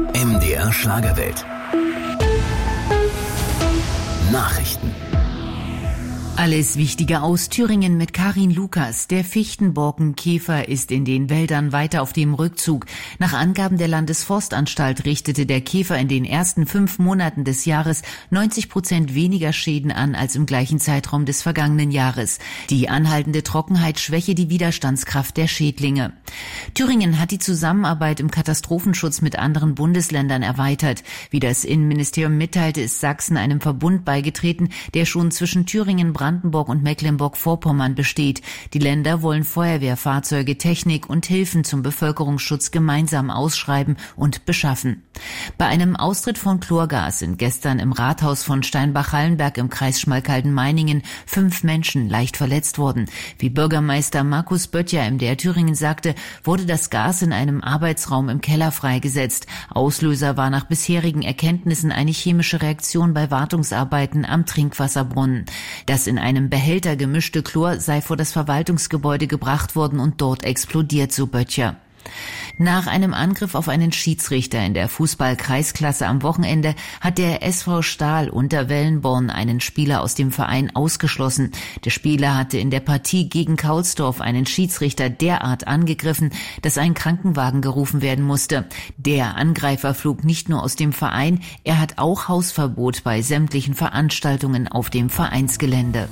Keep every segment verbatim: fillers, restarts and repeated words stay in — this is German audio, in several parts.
M D R Schlagerwelt. Nachrichten. Alles Wichtige aus Thüringen mit Karin Lukas. Der Fichtenborkenkäfer ist in den Wäldern weiter auf dem Rückzug. Nach Angaben der Landesforstanstalt richtete der Käfer in den ersten fünf Monaten des Jahres neunzig Prozent weniger Schäden an als im gleichen Zeitraum des vergangenen Jahres. Die anhaltende Trockenheit schwäche die Widerstandskraft der Schädlinge. Thüringen hat die Zusammenarbeit im Katastrophenschutz mit anderen Bundesländern erweitert. Wie das Innenministerium mitteilte, ist Sachsen einem Verbund beigetreten, der schon zwischen Thüringen, Brandenburg und Mecklenburg-Vorpommern besteht. Die Länder wollen Feuerwehrfahrzeuge, Technik und Hilfen zum Bevölkerungsschutz gemeinsam ausschreiben und beschaffen. Bei einem Austritt von Chlorgas sind gestern im Rathaus von Steinbach-Hallenberg im Kreis Schmalkalden-Meiningen fünf Menschen leicht verletzt worden. Wie Bürgermeister Markus Böttcher M D R Thüringen sagte, wurde das Gas in einem Arbeitsraum im Keller freigesetzt. Auslöser war nach bisherigen Erkenntnissen eine chemische Reaktion bei Wartungsarbeiten am Trinkwasserbrunnen. Das in einem Behälter gemischte Chlor sei vor das Verwaltungsgebäude gebracht worden und dort explodiert, so Böttcher. Nach einem Angriff auf einen Schiedsrichter in der Fußball-Kreisklasse am Wochenende hat der S V Stahl Unterwellenborn einen Spieler aus dem Verein ausgeschlossen. Der Spieler hatte in der Partie gegen Kaulsdorf einen Schiedsrichter derart angegriffen, dass ein Krankenwagen gerufen werden musste. Der Angreifer flog nicht nur aus dem Verein, er hat auch Hausverbot bei sämtlichen Veranstaltungen auf dem Vereinsgelände.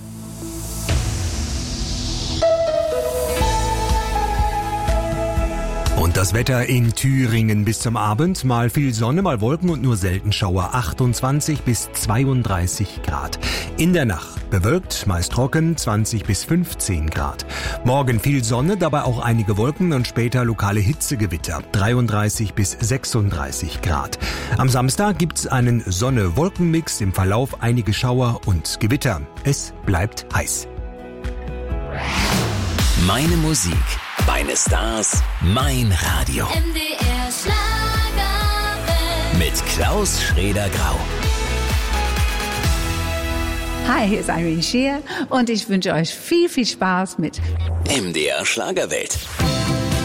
Und das Wetter in Thüringen bis zum Abend. Mal viel Sonne, mal Wolken und nur selten Schauer. achtundzwanzig bis zweiunddreißig Grad. In der Nacht bewölkt, meist trocken, zwanzig bis fünfzehn Grad. Morgen viel Sonne, dabei auch einige Wolken und später lokale Hitzegewitter. dreiunddreißig bis sechsunddreißig Grad. Am Samstag gibt's einen Sonne-Wolken-Mix, im Verlauf einige Schauer und Gewitter. Es bleibt heiß. Meine Musik, meine Stars, mein Radio. M D R Schlagerwelt. Mit Klaus Schrader-Grau. Hi, hier ist Irene Shear und ich wünsche euch viel, viel Spaß mit M D R Schlagerwelt.